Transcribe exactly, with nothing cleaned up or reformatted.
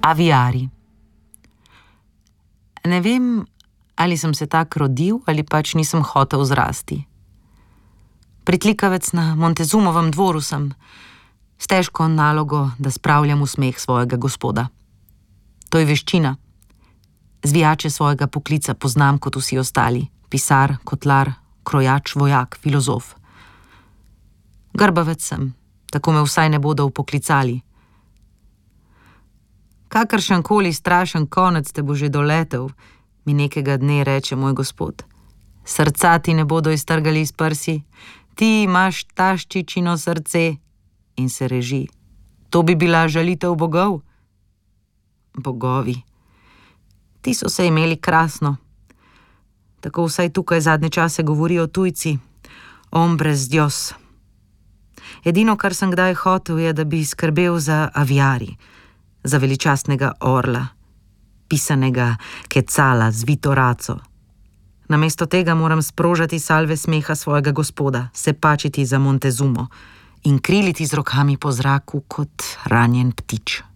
Aviari. Ne vem, ali sem se tak rodil ali pač nisem hotel zrasti. Pritlikavec na Montezumovem dvoru sem, s težko nalogo, da spravljam v smeh svojega gospoda. To je veščina. Zvijače svojega poklica poznam kot vsi ostali. Pisar, kotlar, krojač, vojak, filozof. Grbavec sem, tako me vsaj ne bodo upoklicali. Kakršenkoli strašen konec te bo že doletel, mi nekega dne reče moj gospod. Srca ti ne bodo iztrgali iz prsi, ti imaš taščičino srce, in se reži. To bi bila žalitev bogov? Bogovi. Ti so se imeli krasno. Tako vsaj tukaj zadnje čase govorijo tujci. Hombres Dios. Edino, kar sem kdaj hotel, je, da bi skrbel za aviari, za veličastnega orla, pisanega kecala z vito raco. Namesto tega moram sprožati salve smeha svojega gospoda, se pačiti za Montezumo in kriliti z rokami po zraku kot ranjen ptič.